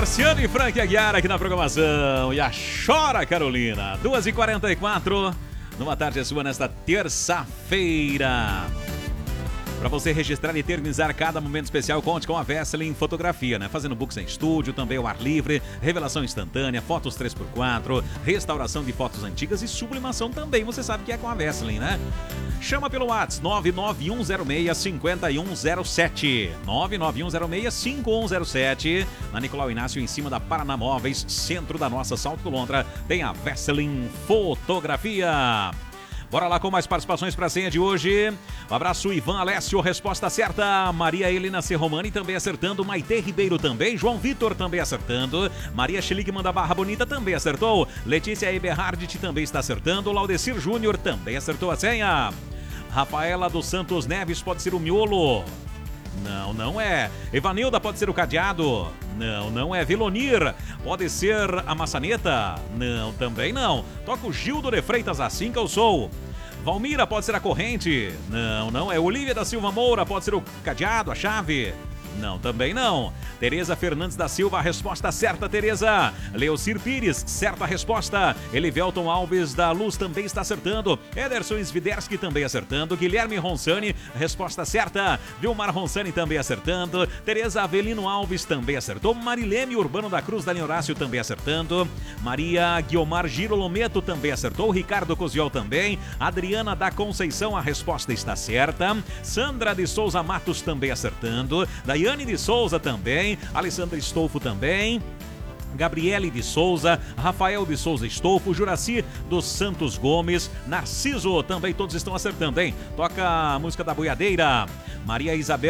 Marciano e Frank Aguiar aqui na programação. E a Chora Carolina, 2h44, numa tarde sua nesta terça-feira. Para você registrar e eternizar cada momento especial, conte com a Vesseling Fotografia, né? Fazendo books em estúdio, também ao ar livre, revelação instantânea, fotos 3x4, restauração de fotos antigas e sublimação também. Você sabe que é com a Vesseling, né? Chama pelo WhatsApp 99106-5107. 99106-5107. Na Nicolau Inácio, em cima da Paraná Móveis, centro da nossa Salto do Lontra, tem a Vesseling Fotografia. Bora lá com mais participações para a senha de hoje. Um abraço, Ivan Alessio, resposta certa. Maria Helena Serromani também acertando. Maite Ribeiro também. João Vitor também acertando. Maria Schligman da Barra Bonita também acertou. Letícia Eberhardt também está acertando. Laudecir Júnior também acertou a senha. Rafaela dos Santos Neves pode ser o miolo. Não, não é. Evanilda pode ser o cadeado. Não, não é. Vilonir pode ser a maçaneta. Não, também não. Toca o Gildo de Freitas, assim que eu sou. Valmira pode ser a corrente. Não, não é. Olívia da Silva Moura pode ser o cadeado, a chave. Não, também não. Tereza Fernandes da Silva, a resposta certa, Tereza. Leocir Pires, certa resposta. Elivelton Alves da Luz também está acertando. Ederson Sviderski também acertando. Guilherme Ronsani, resposta certa. Vilmar Ronsani também acertando. Tereza Avelino Alves também acertou. Marilene Urbano da Cruz, Dani Horácio também acertando. Maria Guiomar Girolometo também acertou. Ricardo Coziol também. Adriana da Conceição, a resposta está certa. Sandra de Souza Matos também acertando. Daiane de Souza também, Alessandra Estolfo também, Gabriele de Souza, Rafael de Souza Estolfo, Juraci dos Santos Gomes, Narciso também, todos estão acertando, hein? Toca a música da Boiadeira. Maria Isabel